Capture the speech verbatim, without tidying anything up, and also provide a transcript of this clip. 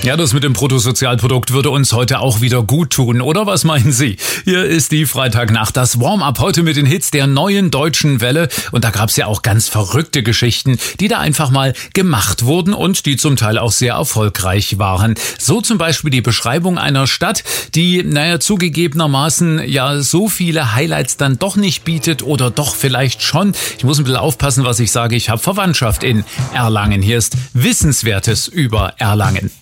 Ja, das mit dem Bruttosozialprodukt würde uns heute auch wieder gut tun, oder was meinen Sie? Hier ist die Freitagnacht, das Warm-up heute mit den Hits der neuen deutschen Welle. Und da gab's ja auch ganz verrückte Geschichten, die da einfach mal gemacht wurden und die zum Teil auch sehr erfolgreich waren. So zum Beispiel die Beschreibung einer Stadt, die, naja, zugegebenermaßen ja so viele Highlights dann doch nicht bietet oder doch vielleicht schon. Ich muss ein bisschen aufpassen, was ich sage. Ich habe Verwandtschaft in Erlangen. Hier ist Wissenswertes über Erlangen.